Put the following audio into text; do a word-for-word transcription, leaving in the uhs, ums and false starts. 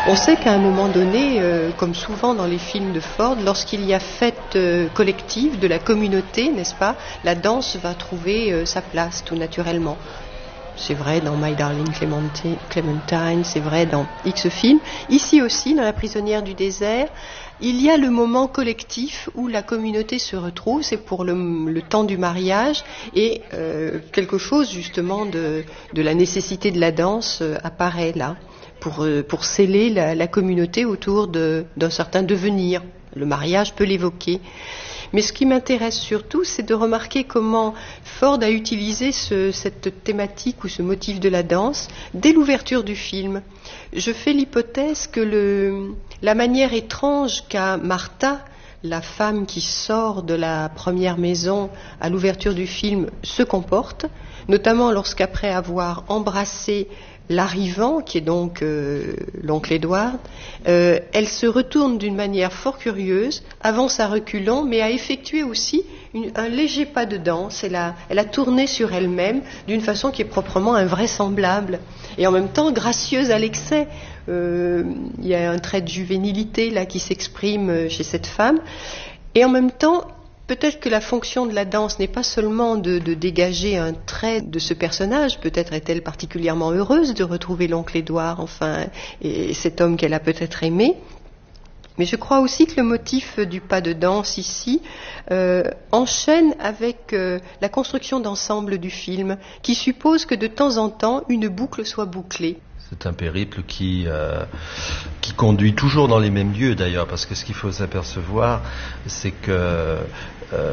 On sait qu'à un moment donné, euh, comme souvent dans les films de Ford, lorsqu'il y a fête euh, collective de la communauté, n'est-ce pas, la danse va trouver euh, sa place tout naturellement. C'est vrai dans My Darling Clementine, c'est vrai dans X films. Ici aussi, dans La prisonnière du désert, il y a le moment collectif où la communauté se retrouve, c'est pour le, le temps du mariage, et euh, quelque chose justement de, de la nécessité de la danse euh, apparaît là, pour, euh, pour sceller la, la communauté autour de, d'un certain devenir. Le mariage peut l'évoquer. Mais ce qui m'intéresse surtout, c'est de remarquer comment Ford a utilisé ce, cette thématique ou ce motif de la danse dès l'ouverture du film. Je fais l'hypothèse que le, la manière étrange qu'a Martha, la femme qui sort de la première maison à l'ouverture du film, se comporte, notamment lorsqu'après avoir embrassé l'arrivant, qui est donc euh, l'oncle Edward, euh, elle se retourne d'une manière fort curieuse, avance à reculons, mais a effectué aussi une, un léger pas de danse. Elle a, elle a tourné sur elle-même d'une façon qui est proprement invraisemblable, et en même temps gracieuse à l'excès. Euh, il y a un trait de juvénilité là qui s'exprime chez cette femme, et en même temps, peut-être que la fonction de la danse n'est pas seulement de, de dégager un trait de ce personnage, peut-être est-elle particulièrement heureuse de retrouver l'oncle Édouard, enfin, et cet homme qu'elle a peut-être aimé, mais je crois aussi que le motif du pas de danse ici euh, enchaîne avec euh, la construction d'ensemble du film, qui suppose que de temps en temps, une boucle soit bouclée. C'est un périple qui, euh, qui conduit toujours dans les mêmes lieux d'ailleurs, parce que ce qu'il faut s'apercevoir, c'est que euh,